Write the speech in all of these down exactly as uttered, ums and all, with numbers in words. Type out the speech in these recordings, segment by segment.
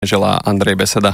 želá Andrej Beseda.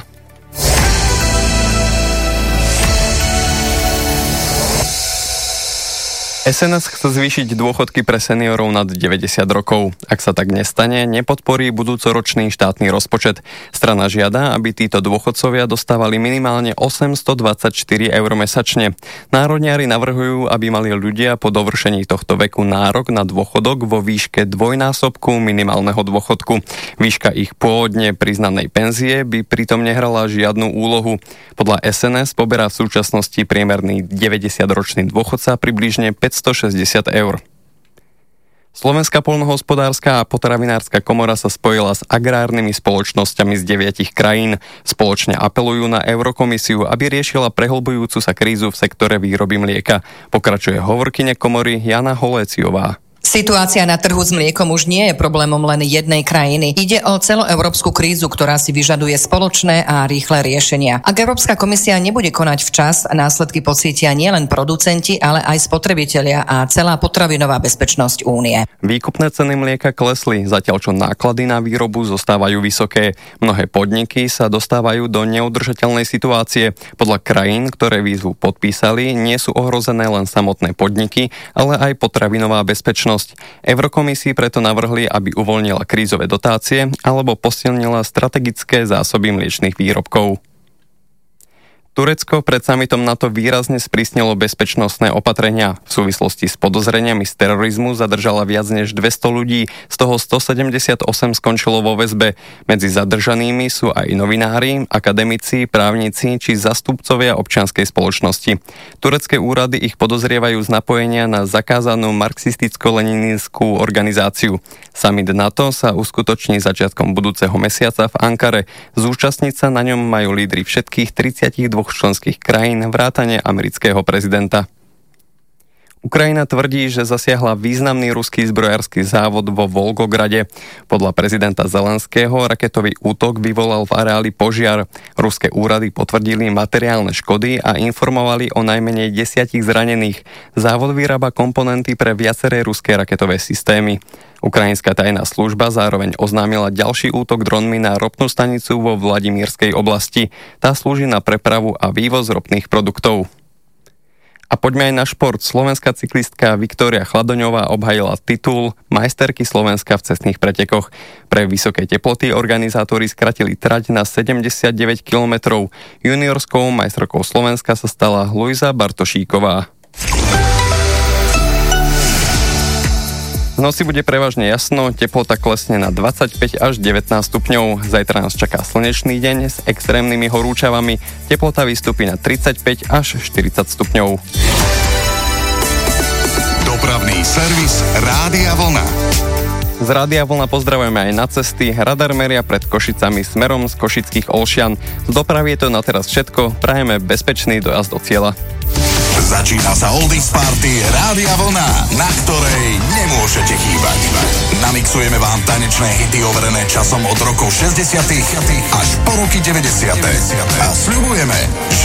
es en es chce zvýšiť dôchodky pre seniorov nad deväťdesiat rokov. Ak sa tak nestane, nepodporí budúcoročný štátny rozpočet. Strana žiada, aby títo dôchodcovia dostávali minimálne osemstodvadsaťštyri eur mesačne. Národniari navrhujú, aby mali ľudia po dovršení tohto veku nárok na dôchodok vo výške dvojnásobku minimálneho dôchodku. Výška ich pôvodne priznanej penzie by pritom nehrala žiadnu úlohu. Podľa es en es poberá v súčasnosti priemerný deväťdesiatročný dôchodca približne päťstošesťdesiat eur. Slovenská poľnohospodárska a potravinárska komora sa spojila s agrárnymi spoločnosťami z deviatich krajín. Spoločne apelujú na Eurokomisiu, aby riešila prehlbujúcu sa krízu v sektore výroby mlieka. Pokračuje hovorkyňa komory Jana Holéciová. Situácia na trhu s mliekom už nie je problémom len jednej krajiny. Ide o celoeurópsku krízu, ktorá si vyžaduje spoločné a rýchle riešenia. Ak Európska komisia nebude konať včas, následky pocítia nielen producenti, ale aj spotrebitelia a celá potravinová bezpečnosť únie. Výkupné ceny mlieka klesli, zatiaľ čo náklady na výrobu zostávajú vysoké. Mnohé podniky sa dostávajú do neudržateľnej situácie. Podľa krajín, ktoré výzvu podpísali, nie sú ohrozené len samotné podniky, ale aj potravinová bezpečnosť. Eurokomisii preto navrhli, aby uvoľnila krízové dotácie alebo posilnila strategické zásoby mliečnych výrobkov. Turecko pred samitom NATO výrazne sprísnilo bezpečnostné opatrenia. V súvislosti s podozreniami z terorizmu zadržala viac než dvesto ľudí, z toho stosedemdesiatosem skončilo vo väzbe. Medzi zadržanými sú aj novinári, akademici, právnici či zastupcovia občianskej spoločnosti. Turecké úrady ich podozrievajú z napojenia na zakázanú marxisticko-leninskú organizáciu. Summit NATO sa uskutoční začiatkom budúceho mesiaca v Ankare. Zúčastniť sa na ňom majú lídri všetkých tridsaťdva členských krajín vrátane amerického prezidenta. Ukrajina tvrdí, že zasiahla významný ruský zbrojársky závod vo Volgograde. Podľa prezidenta Zelenského raketový útok vyvolal v areáli požiar. Ruské úrady potvrdili materiálne škody a informovali o najmenej desiatich zranených. Závod vyrába komponenty pre viaceré ruské raketové systémy. Ukrajinská tajná služba zároveň oznámila ďalší útok dronmi na ropnú stanicu vo Vladimírskej oblasti. Tá slúži na prepravu a vývoz ropných produktov. A poďme aj na šport. Slovenská cyklistka Viktória Chladoňová obhajila titul majsterky Slovenska v cestných pretekoch. Pre vysoké teploty organizátori skratili trať na sedemdesiatdeväť kilometrov. Juniorskou majsterkou Slovenska sa stala Luisa Bartošíková. V noci bude prevažne jasno, teplota klesne na dvadsaťpäť až devätnásť stupňov. Zajtra nás čaká slnečný deň s extrémnymi horúčavami. Teplota vystúpi na tridsaťpäť až štyridsať stupňov. Dopravný servis Rádia Vlna. Z Rádia Vlna pozdravujeme aj na cesty. Radar meria pred Košicami smerom z Košických Olšian. Z dopravy je to na teraz všetko. Prajeme bezpečný dojazd do cieľa. Začína sa Oldies Party Rádia Vlna, na ktorej nemôžete chýbať. Namixujeme vám tanečné hity overené časom od rokov šesťdesiatych až po roky deväťdesiate. A sľubujeme, že